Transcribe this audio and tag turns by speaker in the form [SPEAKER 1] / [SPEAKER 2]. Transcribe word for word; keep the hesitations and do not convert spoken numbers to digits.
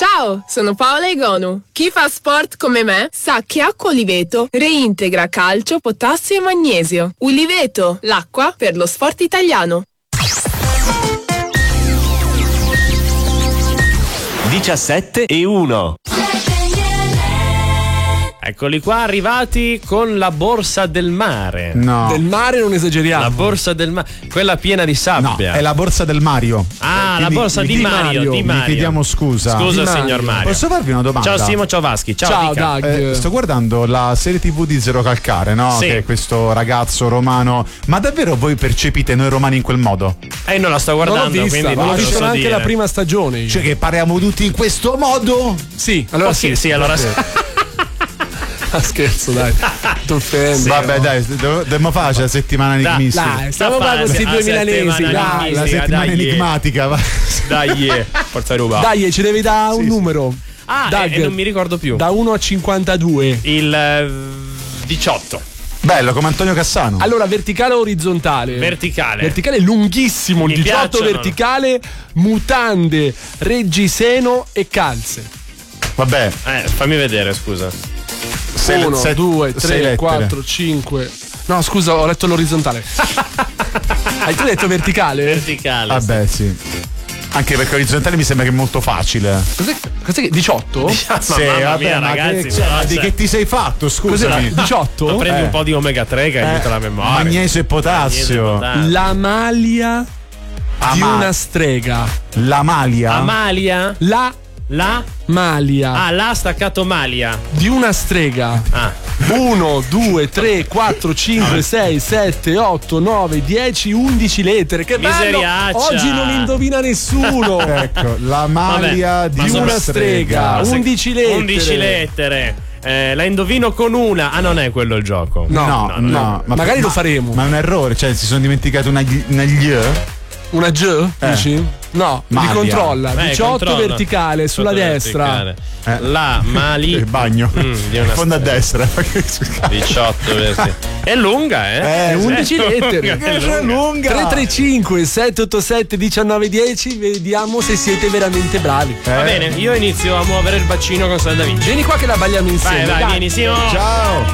[SPEAKER 1] Ciao, sono Paola Egonu. Chi fa sport come me sa che acqua Uliveto reintegra calcio, potassio e magnesio. Uliveto, l'acqua per lo sport italiano.
[SPEAKER 2] diciassette e uno. Eccoli qua arrivati con la borsa del mare.
[SPEAKER 3] No.
[SPEAKER 4] Del mare non esageriamo.
[SPEAKER 2] La borsa del mare, quella piena di sabbia.
[SPEAKER 3] No, è la borsa del Mario.
[SPEAKER 2] Ah,
[SPEAKER 3] Quindi
[SPEAKER 2] la borsa di,
[SPEAKER 3] di
[SPEAKER 2] Mario,
[SPEAKER 3] Mario,
[SPEAKER 2] di Mario.
[SPEAKER 3] Vi chiediamo scusa.
[SPEAKER 2] Scusa,
[SPEAKER 4] Di Mario.
[SPEAKER 2] signor Mario.
[SPEAKER 3] Posso farvi una domanda?
[SPEAKER 2] Ciao Simo, ciao Vaschi. Ciao,
[SPEAKER 4] Ciao
[SPEAKER 2] dica.
[SPEAKER 4] Doug.
[SPEAKER 3] Eh, sto guardando la serie tivù di Zero Calcare, no?
[SPEAKER 2] Sì.
[SPEAKER 3] Che è questo ragazzo romano. Ma davvero voi percepite noi romani in quel modo?
[SPEAKER 2] Eh, non la sto
[SPEAKER 4] Non
[SPEAKER 2] guardando,
[SPEAKER 4] l'ho vista,
[SPEAKER 2] quindi
[SPEAKER 4] ma
[SPEAKER 2] non
[SPEAKER 4] ho
[SPEAKER 2] te lo
[SPEAKER 4] visto
[SPEAKER 2] so
[SPEAKER 4] anche
[SPEAKER 2] dire.
[SPEAKER 4] la prima stagione. io.
[SPEAKER 3] Cioè che parliamo tutti in questo modo?
[SPEAKER 4] Sì, allora
[SPEAKER 2] Oh,
[SPEAKER 4] sì.
[SPEAKER 2] sì, sì, allora sì.
[SPEAKER 4] Ah, scherzo, dai. Ti offendo.
[SPEAKER 2] Sì.
[SPEAKER 3] Vabbè, dai, devo- dobbiamo fare la settimana
[SPEAKER 2] Dai,
[SPEAKER 3] enigmistica.
[SPEAKER 4] Dai, stiamo
[SPEAKER 2] Da
[SPEAKER 4] qua con questi
[SPEAKER 2] fare
[SPEAKER 4] due
[SPEAKER 2] la
[SPEAKER 4] milanesi.
[SPEAKER 2] settimana
[SPEAKER 4] Dai,
[SPEAKER 3] La
[SPEAKER 2] enigmistica,
[SPEAKER 3] settimana
[SPEAKER 2] dai.
[SPEAKER 3] enigmatica, va.
[SPEAKER 2] Dai, eh, forza ruba.
[SPEAKER 4] dai, ci devi dare un
[SPEAKER 3] Sì,
[SPEAKER 4] numero.
[SPEAKER 2] Ah,
[SPEAKER 4] Doug,
[SPEAKER 2] e, e non mi ricordo più.
[SPEAKER 4] Da uno a cinquantadue.
[SPEAKER 2] Il eh, diciotto.
[SPEAKER 3] Bello, come Antonio Cassano.
[SPEAKER 4] Allora, verticale o orizzontale?
[SPEAKER 2] Verticale.
[SPEAKER 4] Verticale lunghissimo,
[SPEAKER 2] Mi
[SPEAKER 4] il diciotto
[SPEAKER 2] piacciono.
[SPEAKER 4] verticale, mutande, reggiseno e calze.
[SPEAKER 3] Vabbè,
[SPEAKER 2] Eh, fammi vedere, scusa.
[SPEAKER 3] sei-
[SPEAKER 4] uno,
[SPEAKER 3] sei-
[SPEAKER 4] due,
[SPEAKER 3] sei
[SPEAKER 4] tre,
[SPEAKER 3] lettere.
[SPEAKER 4] quattro, cinque. No, scusa, ho letto l'orizzontale. Hai tu detto verticale?
[SPEAKER 2] Verticale.
[SPEAKER 3] Vabbè, sì. Anche perché orizzontale mi sembra che è molto facile.
[SPEAKER 4] Cos'è, cos'è che diciotto?
[SPEAKER 2] Ma
[SPEAKER 3] Sì,
[SPEAKER 2] mamma
[SPEAKER 3] vabbè,
[SPEAKER 2] mia,
[SPEAKER 3] ma
[SPEAKER 2] ragazzi,
[SPEAKER 3] che, cioè,
[SPEAKER 2] però,
[SPEAKER 3] ma di
[SPEAKER 2] cioè,
[SPEAKER 3] che ti sei fatto?
[SPEAKER 4] Cos'è?
[SPEAKER 3] Scusami.
[SPEAKER 4] diciotto?
[SPEAKER 2] ma prendi
[SPEAKER 3] Eh.
[SPEAKER 2] un po' di omega tre che aiuta
[SPEAKER 3] Eh,
[SPEAKER 2] la memoria.
[SPEAKER 3] magnesio e potassio.
[SPEAKER 2] Magnesio e potassio.
[SPEAKER 4] La maglia di
[SPEAKER 3] Ama-
[SPEAKER 4] una strega.
[SPEAKER 3] La maglia.
[SPEAKER 2] Amalia?
[SPEAKER 4] La
[SPEAKER 2] La?
[SPEAKER 4] maglia
[SPEAKER 2] Ah, l'ha staccato Malia.
[SPEAKER 4] di una strega.
[SPEAKER 2] Ah.
[SPEAKER 4] uno, due, tre, quattro, cinque, sei, sette, otto, nove, dieci, undici lettere. Che bello!
[SPEAKER 2] Miseriaccia.
[SPEAKER 4] Oggi non indovina nessuno.
[SPEAKER 3] Ecco, la maglia
[SPEAKER 2] Vabbè, ma
[SPEAKER 3] di
[SPEAKER 2] sono
[SPEAKER 3] una strega.
[SPEAKER 4] strega. undici lettere.
[SPEAKER 2] undici lettere. Eh, la indovino con una. Ah, non è quello il gioco.
[SPEAKER 4] No,
[SPEAKER 3] No, no,
[SPEAKER 4] no.
[SPEAKER 3] ma-
[SPEAKER 4] Magari
[SPEAKER 3] ma-
[SPEAKER 4] lo faremo.
[SPEAKER 3] Ma è un errore, cioè si sono dimenticati una, gli- una gli.
[SPEAKER 4] Una G? Dici? No,
[SPEAKER 3] Maglia.
[SPEAKER 4] ricontrolla.
[SPEAKER 2] Eh,
[SPEAKER 4] diciotto
[SPEAKER 2] controlla.
[SPEAKER 4] verticale sulla
[SPEAKER 2] diciotto
[SPEAKER 4] destra.
[SPEAKER 2] verticale.
[SPEAKER 3] Eh.
[SPEAKER 2] La Mali.
[SPEAKER 3] Il bagno.
[SPEAKER 2] Mm, di una
[SPEAKER 3] In fondo a
[SPEAKER 2] strega.
[SPEAKER 3] destra.
[SPEAKER 2] diciotto verticale. È lunga, eh?
[SPEAKER 3] Eh,
[SPEAKER 4] È undici
[SPEAKER 2] È
[SPEAKER 4] lettere.
[SPEAKER 2] lunga, è
[SPEAKER 3] Che
[SPEAKER 2] lunga.
[SPEAKER 3] lunga.
[SPEAKER 4] tre tre cinque sette otto sette uno nove uno zero. Vediamo se siete veramente bravi.
[SPEAKER 3] Eh.
[SPEAKER 2] Va bene, io inizio a muovere il bacino con Salda Vinci.
[SPEAKER 4] Vieni qua che la balliamo insieme.
[SPEAKER 2] Vai, vai,
[SPEAKER 4] dai.
[SPEAKER 2] vieni, Simo.
[SPEAKER 3] Ciao.